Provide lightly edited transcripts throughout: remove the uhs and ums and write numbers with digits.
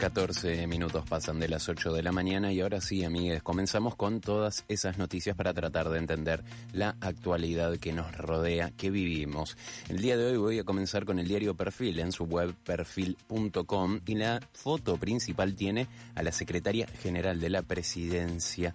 14 minutos pasan de las 8 de la mañana y ahora sí, amigues, comenzamos con todas esas noticias para tratar de entender la actualidad que nos rodea, que vivimos. El día de hoy voy a comenzar con el diario Perfil en su web perfil.com y la foto principal tiene a la secretaria general de la presidencia,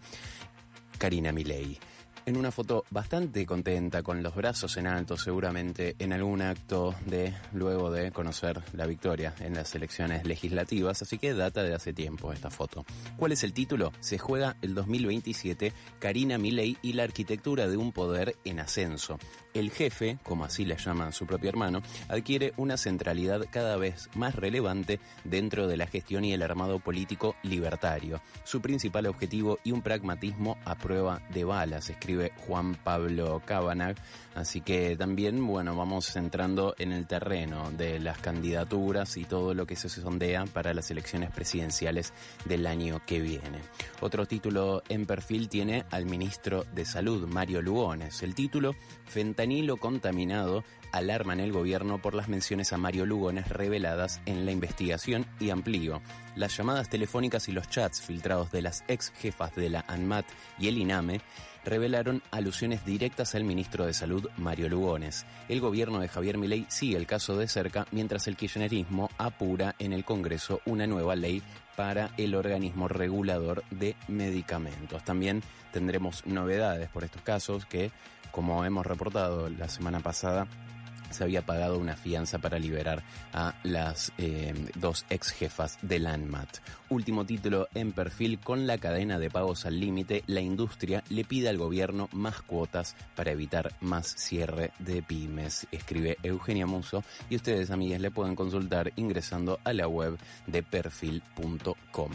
Karina Milei. En una foto bastante contenta, con los brazos en alto, seguramente en algún acto luego de conocer la victoria en las elecciones legislativas, así que data de hace tiempo esta foto. ¿Cuál es el título? Se juega el 2027, Karina Milei y la arquitectura de un poder en ascenso. El jefe, como así le llama su propio hermano, adquiere una centralidad cada vez más relevante dentro de la gestión y el armado político libertario. Su principal objetivo y un pragmatismo a prueba de balas, escribe Juan Pablo Cabanag, así que también, vamos entrando en el terreno de las candidaturas y todo lo que se sondea para las elecciones presidenciales del año que viene. Otro título en Perfil tiene al ministro de Salud, Mario Lugones. El título, Fentanilo contaminado, alarman el gobierno por las menciones a Mario Lugones reveladas en la investigación, y amplío. Las llamadas telefónicas y los chats filtrados de las ex jefas de la ANMAT y el INAME revelaron alusiones directas al ministro de Salud, Mario Lugones. El gobierno de Javier Milei sigue el caso de cerca, mientras el kirchnerismo apura en el Congreso una nueva ley para el organismo regulador de medicamentos. También tendremos novedades por estos casos que, como hemos reportado la semana pasada, se había pagado una fianza para liberar a las dos ex jefas del ANMAT. Último título en Perfil, con la cadena de pagos al límite, la industria le pide al gobierno más cuotas para evitar más cierre de pymes, escribe Eugenia Musso, y ustedes, amigas, le pueden consultar ingresando a la web de perfil.com.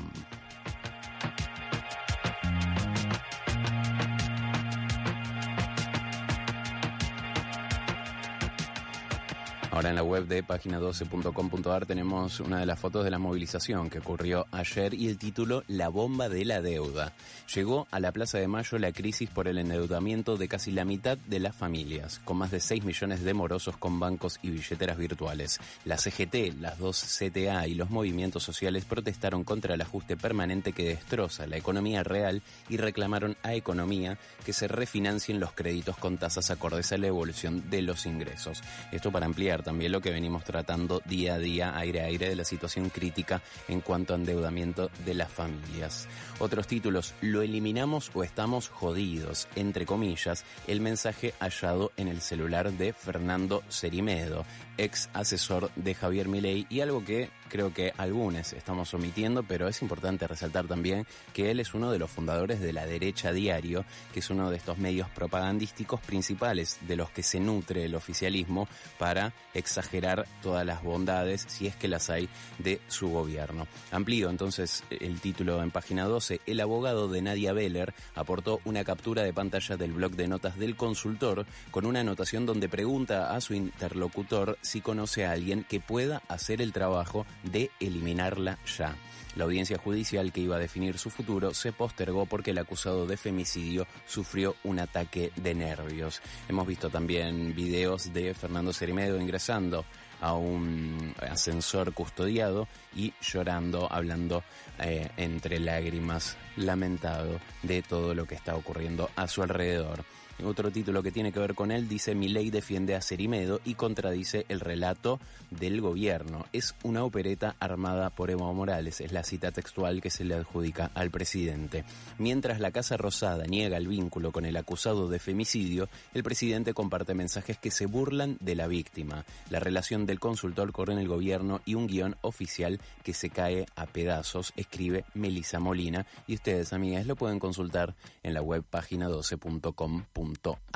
Ahora en la web de página12.com.ar tenemos una de las fotos de la movilización que ocurrió ayer y el título, La bomba de la deuda. Llegó a la Plaza de Mayo la crisis por el endeudamiento de casi la mitad de las familias, con más de 6 millones de morosos con bancos y billeteras virtuales. La CGT, las dos CTA y los movimientos sociales protestaron contra el ajuste permanente que destroza la economía real y reclamaron a Economía que se refinancien los créditos con tasas acordes a la evolución de los ingresos. Esto para ampliar también lo que venimos tratando día a día, aire a aire, de la situación crítica en cuanto a endeudamiento de las familias. Otros títulos, lo eliminamos o estamos jodidos, entre comillas, el mensaje hallado en el celular de Fernando Cerimedo, ex asesor de Javier Milei, y algo que creo que algunos estamos omitiendo, pero es importante resaltar también que él es uno de los fundadores de La Derecha Diario, que es uno de estos medios propagandísticos principales de los que se nutre el oficialismo para exagerar todas las bondades, si es que las hay, de su gobierno. Amplío entonces el título en página 12. El abogado de Nadia Beller aportó una captura de pantalla del blog de notas del consultor con una anotación donde pregunta a su interlocutor si conoce a alguien que pueda hacer el trabajo de eliminarla ya. La audiencia judicial que iba a definir su futuro se postergó porque el acusado de femicidio sufrió un ataque de nervios. Hemos visto también videos de Fernando Cerimedo ingresando a un ascensor custodiado y llorando, hablando entre lágrimas, lamentado de todo lo que está ocurriendo a su alrededor. Otro título que tiene que ver con él dice: Milei defiende a Cerimedo y contradice el relato del gobierno. Es una opereta armada por Evo Morales, es la cita textual que se le adjudica al presidente. Mientras la Casa Rosada niega el vínculo con el acusado de femicidio, el presidente comparte mensajes que se burlan de la víctima, la relación del consultor con el gobierno y un guión oficial que se cae a pedazos, escribe Melissa Molina, y ustedes, amigas, lo pueden consultar en la web página12.com.ar.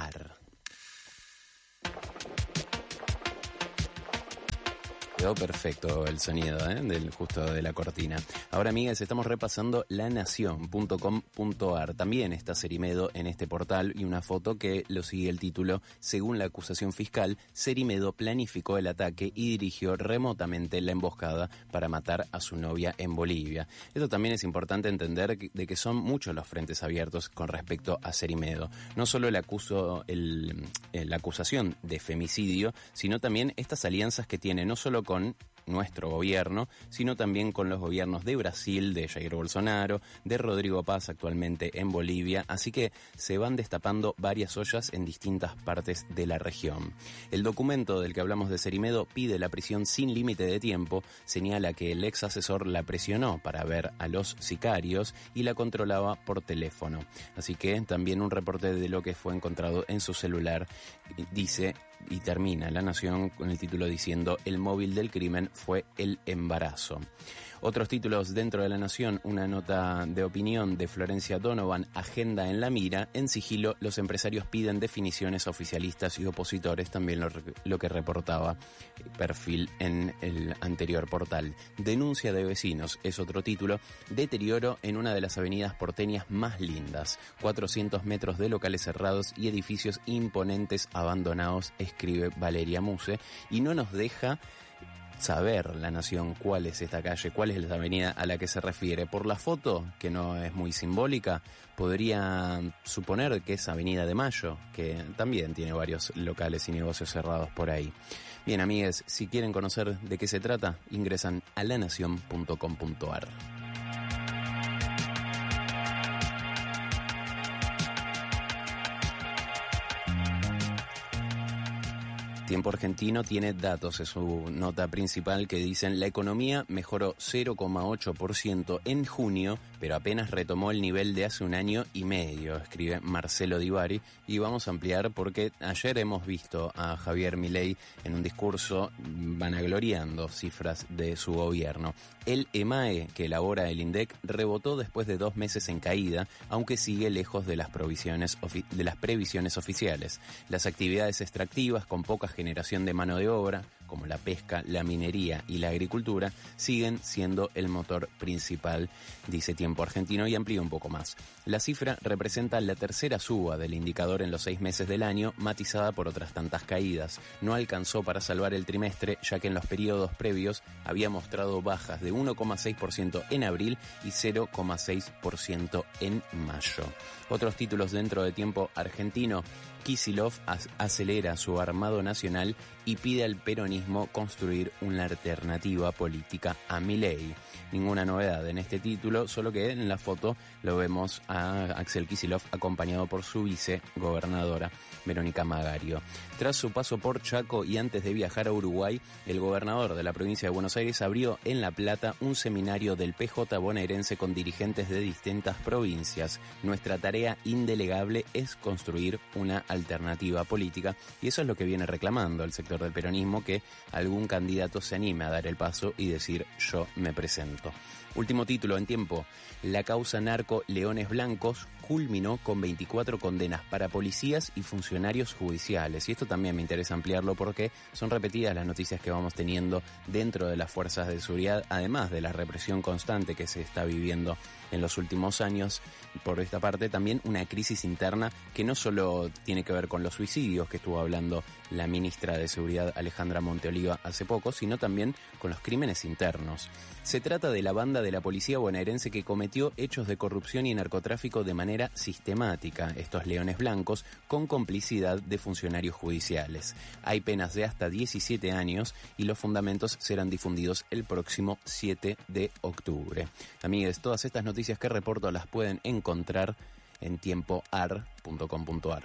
Quedó perfecto el sonido, justo de la cortina. Ahora, amigas, estamos repasando lanación.com.ar. También está Cerimedo en este portal y una foto que lo sigue el título: según la acusación fiscal, Cerimedo planificó el ataque y dirigió remotamente la emboscada para matar a su novia en Bolivia. Esto también es importante entender de que son muchos los frentes abiertos con respecto a Cerimedo. No solo la acusación de femicidio, sino también estas alianzas que tiene no solo con nuestro gobierno, sino también con los gobiernos de Brasil, de Jair Bolsonaro, de Rodrigo Paz actualmente en Bolivia, así que se van destapando varias ollas en distintas partes de la región. El documento del que hablamos de Cerimedo pide la prisión sin límite de tiempo, señala que el ex asesor la presionó para ver a los sicarios y la controlaba por teléfono. Así que también un reporte de lo que fue encontrado en su celular dice, y termina La Nación con el título diciendo: el móvil del crimen fue el embarazo. Otros títulos dentro de La Nación, una nota de opinión de Florencia Donovan, agenda en la mira, en sigilo los empresarios piden definiciones oficialistas y opositores, también lo que reportaba Perfil en el anterior portal. Denuncia de vecinos es otro título, deterioro en una de las avenidas porteñas más lindas, 400 metros de locales cerrados y edificios imponentes abandonados, escribe Valeria Muse, y no nos deja saber La Nación cuál es esta calle, cuál es la avenida a la que se refiere. Por la foto, que no es muy simbólica, podría suponer que es Avenida de Mayo, que también tiene varios locales y negocios cerrados por ahí. Bien, amigues, si quieren conocer de qué se trata, ingresan a lanacion.com.ar. Tiempo Argentino tiene datos, es su nota principal, que dicen: la economía mejoró 0,8% en junio, pero apenas retomó el nivel de hace un año y medio, escribe Marcelo Di Bari. Y vamos a ampliar porque ayer hemos visto a Javier Milei en un discurso vanagloriando cifras de su gobierno. El EMAE, que elabora el INDEC, rebotó después de 2 meses en caída, aunque sigue lejos de las previsiones oficiales. Las actividades extractivas con poca generación de mano de obra, como la pesca, la minería y la agricultura, siguen siendo el motor principal, dice Tiempo Argentino, y amplía un poco más. La cifra representa la tercera suba del indicador en los 6 meses del año, matizada por otras tantas caídas. No alcanzó para salvar el trimestre, ya que en los periodos previos había mostrado bajas de 1,6% en abril y 0,6% en mayo. Otros títulos dentro de Tiempo Argentino: Kicillof acelera su armado nacional y pide al peronismo construir una alternativa política a Milei. Ninguna novedad en este título, solo que en la foto lo vemos a Axel Kicillof acompañado por su vicegobernadora Verónica Magario. Tras su paso por Chaco y antes de viajar a Uruguay, el gobernador de la provincia de Buenos Aires abrió en La Plata un seminario del PJ bonaerense con dirigentes de distintas provincias. Nuestra tarea indelegable es construir una alternativa política, y eso es lo que viene reclamando el sector del peronismo, que algún candidato se anime a dar el paso y decir: yo me presento. Último título en Tiempo: la causa narco Leones Blancos culminó con 24 condenas para policías y funcionarios judiciales. Y esto también me interesa ampliarlo porque son repetidas las noticias que vamos teniendo dentro de las fuerzas de seguridad, además de la represión constante que se está viviendo en los últimos años. Por esta parte, también una crisis interna que no solo tiene que ver con los suicidios, que estuvo hablando la ministra de Seguridad Alejandra Monteoliva hace poco, sino también con los crímenes internos. Se trata de la banda de la policía bonaerense que cometió hechos de corrupción y narcotráfico de manera sistemática, estos Leones Blancos, con complicidad de funcionarios judiciales. Hay penas de hasta 17 años y los fundamentos serán difundidos el próximo 7 de octubre. Amigues, todas estas noticias que reporto las pueden encontrar en tiempoar.com.ar.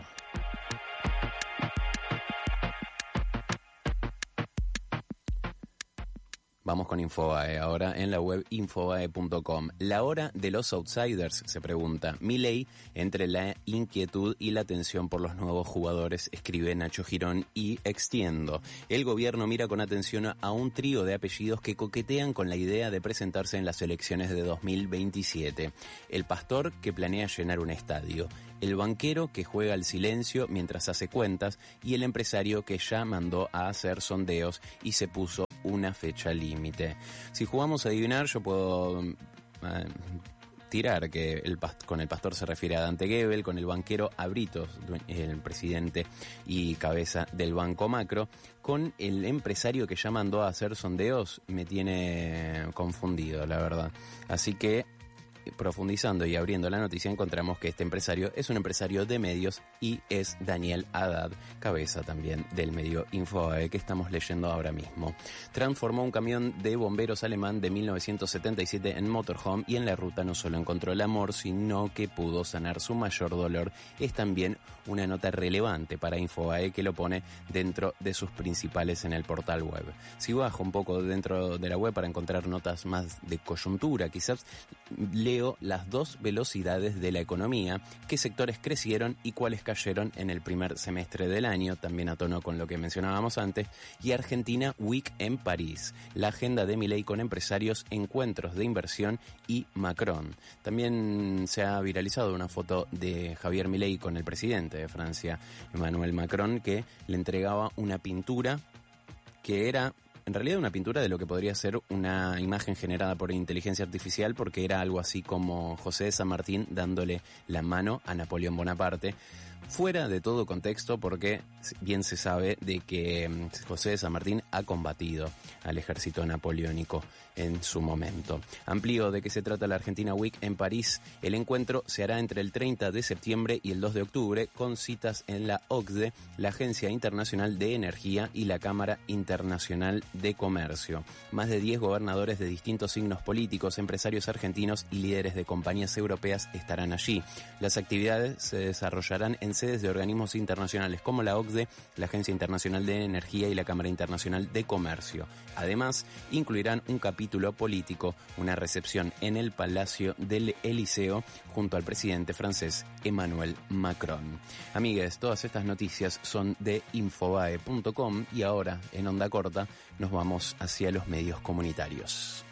Vamos con Infobae ahora en la web infobae.com. La hora de los outsiders, se pregunta Milei, entre la inquietud y la tensión por los nuevos jugadores, escribe Nacho Girón, y extiendo. El gobierno mira con atención a un trío de apellidos que coquetean con la idea de presentarse en las elecciones de 2027. El pastor que planea llenar un estadio, el banquero que juega al silencio mientras hace cuentas y el empresario que ya mandó a hacer sondeos y se puso una fecha límite. Si jugamos a adivinar, yo puedo tirar que con el pastor se refiere a Dante Gebel, con el banquero a Britos, el presidente y cabeza del Banco Macro, con el empresario que ya mandó a hacer sondeos me tiene confundido, la verdad. Así que profundizando y abriendo la noticia encontramos que este empresario es un empresario de medios y es Daniel Haddad, cabeza también del medio Infobae que estamos leyendo ahora mismo. Transformó un camión de bomberos alemán de 1977 en motorhome y en la ruta no solo encontró el amor, sino que pudo sanar su mayor dolor. Es también una nota relevante para Infobae que lo pone dentro de sus principales en el portal web. Si bajo un poco dentro de la web para encontrar notas más de coyuntura, quizás leo las dos velocidades de la economía, qué sectores crecieron y cuáles cayeron en el primer semestre del año, también a tono con lo que mencionábamos antes, y Argentina Week en París, la agenda de Milei con empresarios, encuentros de inversión y Macron. También se ha viralizado una foto de Javier Milei con el presidente de Francia, Emmanuel Macron, que le entregaba una pintura que era en realidad una pintura de lo que podría ser una imagen generada por inteligencia artificial, porque era algo así como José de San Martín dándole la mano a Napoleón Bonaparte, fuera de todo contexto, porque bien se sabe de que José de San Martín ha combatido al ejército napoleónico en su momento. Amplío de qué se trata la Argentina Week en París. El encuentro se hará entre el 30 de septiembre y el 2 de octubre, con citas en la OCDE, la Agencia Internacional de Energía y la Cámara Internacional de Comercio. Más de 10 gobernadores de distintos signos políticos, empresarios argentinos y líderes de compañías europeas estarán allí. Las actividades se desarrollarán en sedes de organismos internacionales como la OCDE, la Agencia Internacional de Energía y la Cámara Internacional de Comercio. Además, incluirán un capítulo político, una recepción en el Palacio del Eliseo junto al presidente francés Emmanuel Macron. Amigues, todas estas noticias son de infobae.com y ahora, en Onda Corta, nos vamos hacia los medios comunitarios.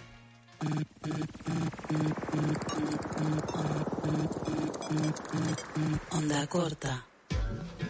Onda Corta.